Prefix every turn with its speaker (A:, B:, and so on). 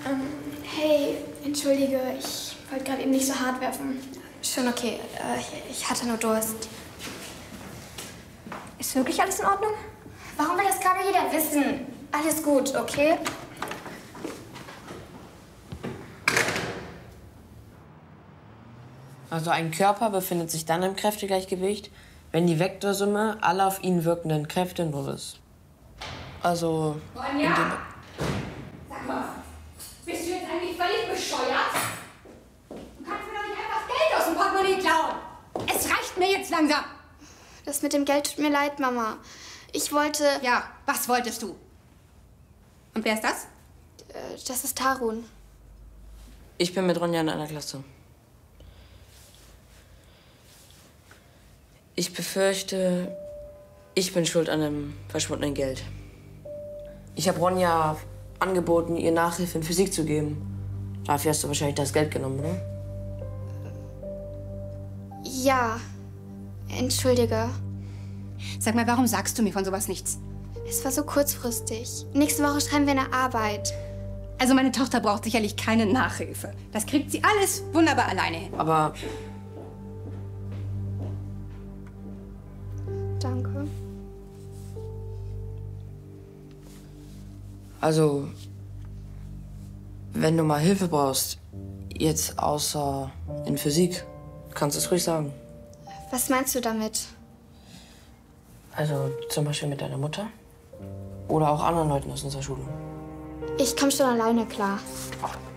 A: Hey, entschuldige, ich wollte gerade eben nicht so hart werfen.
B: Schon okay. Ich hatte nur Durst. Ist wirklich alles in Ordnung?
A: Warum will das gerade jeder wissen?
B: Alles gut, okay?
C: Also ein Körper befindet sich dann im Kräftegleichgewicht, wenn die Vektorsumme aller auf ihn wirkenden Kräfte 0 ist. Also...
D: Ronja? Sag mal, bist du jetzt eigentlich völlig bescheuert? Du kannst mir doch nicht einfach Geld aus dem Portemonnaie klauen. Es reicht mir jetzt langsam.
A: Das mit dem Geld tut mir leid, Mama. Ich wollte...
D: Ja, was wolltest du? Und wer ist das?
A: Das ist Tarun.
C: Ich bin mit Ronja in einer Klasse. Ich befürchte, ich bin schuld an dem verschwundenen Geld. Ich habe Ronja angeboten, ihr Nachhilfe in Physik zu geben. Dafür hast du wahrscheinlich das Geld genommen, oder?
A: Ja. Entschuldige.
D: Sag mal, warum sagst du mir von sowas nichts?
A: Es war so kurzfristig. Nächste Woche schreiben wir eine Arbeit.
D: Also meine Tochter braucht sicherlich keine Nachhilfe. Das kriegt sie alles wunderbar alleine hin.
C: Aber
A: Danke.
C: also, wenn du mal Hilfe brauchst, jetzt außer in Physik, kannst du es ruhig sagen.
A: Was meinst du damit?
C: Also zum Beispiel mit deiner Mutter oder auch anderen Leuten aus unserer Schule.
A: Ich komme schon alleine klar.
C: Ach,